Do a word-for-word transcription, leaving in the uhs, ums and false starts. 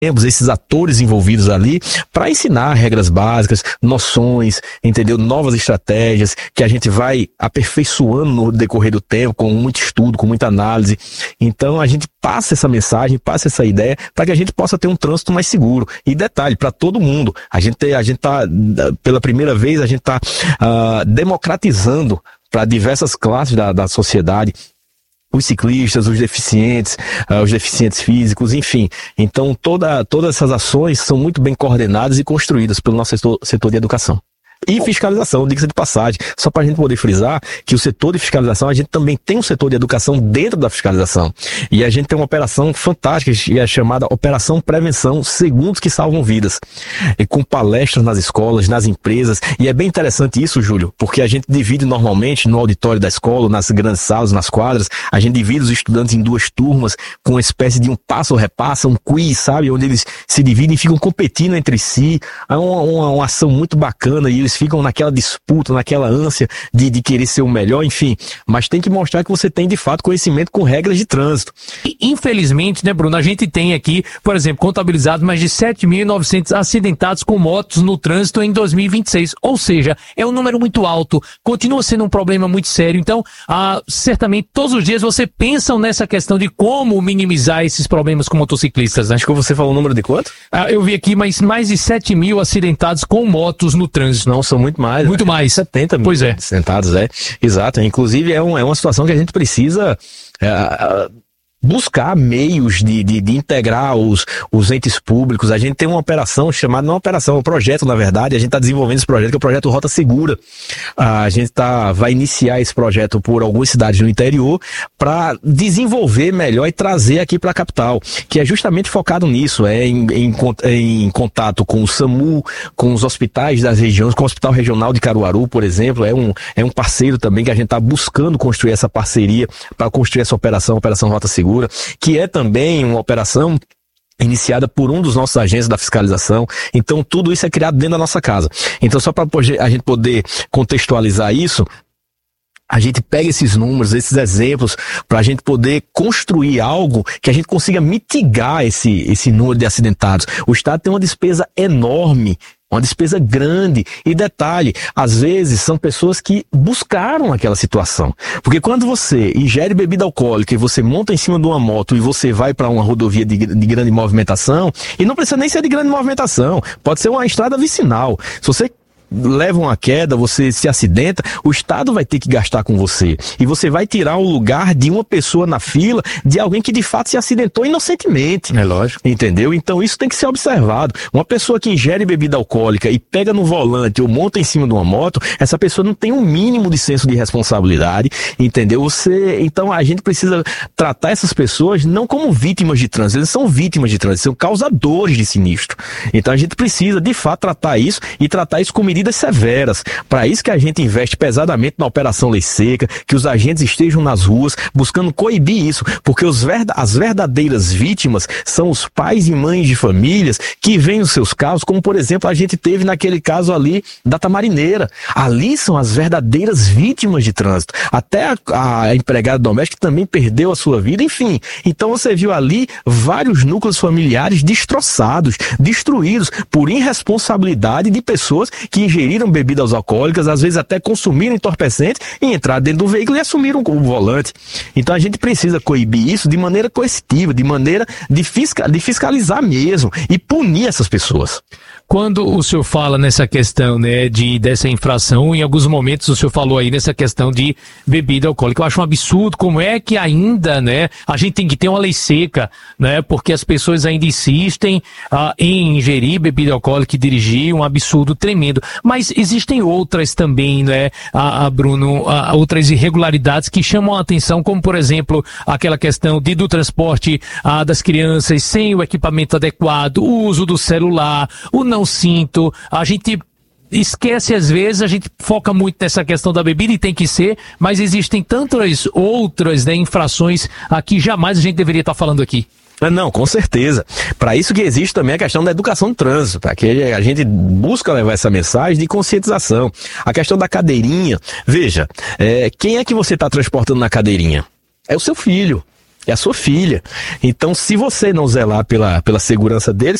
temos esses atores envolvidos ali para ensinar regras básicas, noções, entendeu? Novas estratégias que a gente vai aperfeiçoando no decorrer do tempo, com muito estudo, com muita análise. Então a gente passa essa mensagem, passa essa ideia para que a gente possa ter um trânsito mais seguro. E detalhe, para todo mundo, a gente a gente tá, pela primeira vez, a gente está uh, democratizando para diversas classes da, da sociedade, os ciclistas, os deficientes, uh, os deficientes físicos, enfim. Então, toda, todas essas ações são muito bem coordenadas e construídas pelo nosso setor, setor de educação. E fiscalização, diga-se de passagem, só para a gente poder frisar que o setor de fiscalização, a gente também tem um setor de educação dentro da fiscalização. E a gente tem uma operação fantástica, que é chamada Operação Prevenção Segundos que Salvam Vidas. E com palestras nas escolas, nas empresas. E é bem interessante isso, Júlio, porque a gente divide normalmente no auditório da escola, nas grandes salas, nas quadras, a gente divide os estudantes em duas turmas, com uma espécie de um passo ou repassa, um quiz, sabe? Onde eles se dividem e ficam competindo entre si. É uma, uma, uma ação muito bacana e eles ficam naquela disputa, naquela ânsia de, de querer ser o melhor, enfim. Mas tem que mostrar que você tem, de fato, conhecimento com regras de trânsito. Infelizmente, né, Bruno, a gente tem aqui, por exemplo, contabilizado mais de sete mil e novecentos acidentados com motos no trânsito em dois mil e vinte e seis. Ou seja, é um número muito alto, continua sendo um problema muito sério. Então, ah, certamente, todos os dias você pensa nessa questão de como minimizar esses problemas com motociclistas, né? Acho que você falou o número de quanto? Ah, eu vi aqui mais, mais de sete mil acidentados com motos no trânsito. Não, são muito mais. Muito né? mais. setenta mil Pois é. acidentados, é. Exato. Inclusive, é, um, é uma situação que a gente precisa é, buscar meios de, de, de integrar os, os entes públicos. A gente tem uma operação chamada, não operação, é um projeto, na verdade, a gente está desenvolvendo esse projeto, que é o projeto Rota Segura. A gente tá, vai iniciar esse projeto por algumas cidades no interior para desenvolver melhor e trazer aqui para a capital, que é justamente focado nisso, é em, em, em contato com o SAMU, com os hospitais das regiões, com o Hospital Regional de Caruaru, por exemplo, é um, é um parceiro também que a gente está buscando construir essa parceria para construir essa operação, Operação Rota Segura, que é também uma operação iniciada por um dos nossos agentes da fiscalização. Então tudo isso é criado dentro da nossa casa. Então só para a gente poder contextualizar isso, a gente pega esses números, esses exemplos, para a gente poder construir algo que a gente consiga mitigar esse, esse número de acidentados. O Estado tem uma despesa enorme, uma despesa grande. E detalhe, às vezes são pessoas que buscaram aquela situação. Porque quando você ingere bebida alcoólica e você monta em cima de uma moto e você vai para uma rodovia de, de grande movimentação, e não precisa nem ser de grande movimentação, pode ser uma estrada vicinal. Se você leva uma queda, você se acidenta, o Estado vai ter que gastar com você. E você vai tirar o lugar de uma pessoa na fila, de alguém que de fato se acidentou inocentemente. É lógico. Entendeu? Então isso tem que ser observado. Uma pessoa que ingere bebida alcoólica e pega no volante ou monta em cima de uma moto, essa pessoa não tem um mínimo de senso de responsabilidade, entendeu? Você, então a gente precisa tratar essas pessoas não como vítimas de trânsito, eles são vítimas de trânsito, são causadores de sinistro. Então a gente precisa de fato tratar isso e tratar isso com medidas severas. Para isso que a gente investe pesadamente na Operação Lei Seca, que os agentes estejam nas ruas buscando coibir isso, porque os verda- as verdadeiras vítimas são os pais e mães de famílias que veem os seus casos, como por exemplo a gente teve naquele caso ali da Tamarineira. Ali são as verdadeiras vítimas de trânsito. Até a, a empregada doméstica também perdeu a sua vida, enfim. Então você viu ali vários núcleos familiares destroçados, destruídos por irresponsabilidade de pessoas que ingeriram bebidas alcoólicas, às vezes até consumiram entorpecentes e entraram dentro do veículo e assumiram o volante. Então a gente precisa coibir isso de maneira coercitiva, de maneira de, fisca- de fiscalizar mesmo e punir essas pessoas. Quando o senhor fala nessa questão, né, de, dessa infração, em alguns momentos o senhor falou aí nessa questão de bebida alcoólica, eu acho um absurdo como é que ainda, né, a gente tem que ter uma lei seca, né, porque as pessoas ainda insistem ah, em ingerir bebida alcoólica e dirigir, um absurdo tremendo. Mas existem outras também, né, a, a Bruno, a, outras irregularidades que chamam a atenção, como por exemplo, aquela questão de, do transporte a, das crianças sem o equipamento adequado, o uso do celular, o não cinto, a gente esquece às vezes, a gente foca muito nessa questão da bebida e tem que ser, mas existem tantas outras, né, infrações aqui jamais a gente deveria estar falando aqui. Não, com certeza. Para isso que existe também a questão da educação do trânsito, para que a gente busca levar essa mensagem de conscientização. A questão da cadeirinha, veja, é, quem é que você está transportando na cadeirinha? É o seu filho. é a sua filha. Então, se você não zelar pela, pela segurança deles,